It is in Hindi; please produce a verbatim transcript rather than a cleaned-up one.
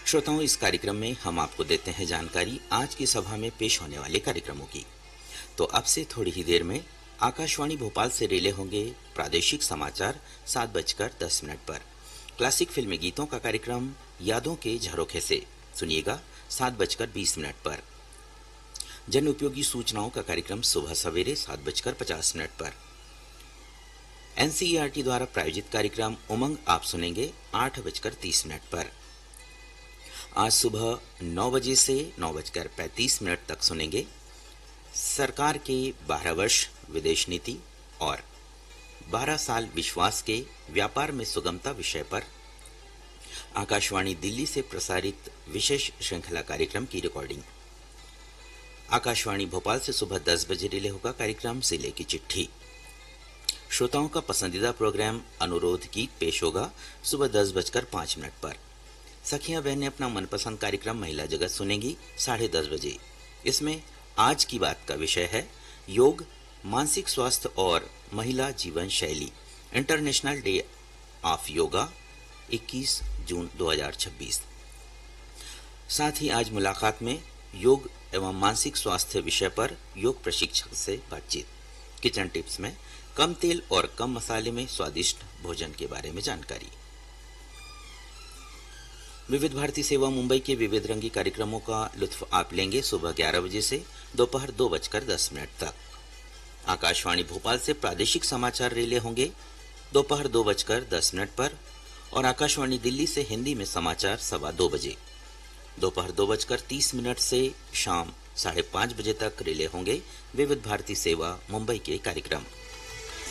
श्रोताओं, इस कार्यक्रम में हम आपको देते हैं जानकारी आज की सभा में पेश होने वाले कार्यक्रमों की। तो अब से थोड़ी ही देर में आकाशवाणी भोपाल से रिले होंगे प्रादेशिक समाचार सात बजकर दस मिनट पर। क्लासिक फिल्मी गीतों का कार्यक्रम यादों के झरोखे से सुनिएगा सात बजकर बीस मिनट पर। जन उपयोगी सूचनाओं का कार्यक्रम सुबह सवेरे सात बजकर पचास मिनट पर। एनसीईआरटी द्वारा प्रायोजित कार्यक्रम उमंग आप सुनेंगे आठ बजकर तीस मिनट पर। आज सुबह नौ बजे से नौ बजकर पैंतीस मिनट तक सुनेंगे सरकार के बारह वर्ष विदेश नीति और बारह साल विश्वास के व्यापार में सुगमता विषय पर आकाशवाणी दिल्ली से प्रसारित विशेष श्रृंखला कार्यक्रम की रिकॉर्डिंग। आकाशवाणी भोपाल से सुबह दस बजे रिले होगा कार्यक्रम जिले की चिट्ठी। श्रोताओं का पसंदीदा प्रोग्राम अनुरोध गीत पेश होगा सुबह दस बजकर पांच मिनट पर। सखियां बहनें अपना मनपसंद कार्यक्रम महिला जगत सुनेंगी साढ़े दस बजे। इसमें आज की बात का विषय है योग, मानसिक स्वास्थ्य और महिला जीवन शैली, इंटरनेशनल डे ऑफ योगा इक्कीस जून दो हज़ार छब्बीस। साथ ही आज मुलाकात में योग एवं मानसिक स्वास्थ्य विषय पर योग प्रशिक्षक से बातचीत। किचन टिप्स में कम तेल और कम मसाले में स्वादिष्ट भोजन के बारे में जानकारी। विविध भारती सेवा मुंबई के विविध रंगी कार्यक्रमों का लुत्फ आप लेंगे सुबह ग्यारह बजे से दोपहर दो बजकर दस मिनट तक। आकाशवाणी भोपाल से प्रादेशिक समाचार रिले होंगे दोपहर दो बजकर दस मिनट पर और आकाशवाणी दिल्ली से हिंदी में समाचार सवा दो बजे। दोपहर दो बजकर तीस मिनट से शाम साढ़े पांच बजे तक रिले होंगे विविध भारती सेवा मुंबई के कार्यक्रम।